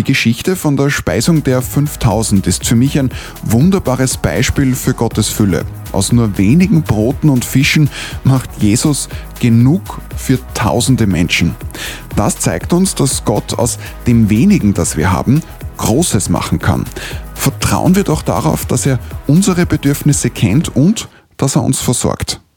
Geschichte von der Speisung der 5000 ist für mich ein wunderbares Beispiel für Gottes Fülle. Aus nur wenigen Broten und Fischen macht Jesus genug für tausende Menschen. Das zeigt uns, dass Gott aus dem wenigen, das wir haben, Großes machen kann. Vertrauen wir doch darauf, dass er unsere Bedürfnisse kennt und dass er uns versorgt.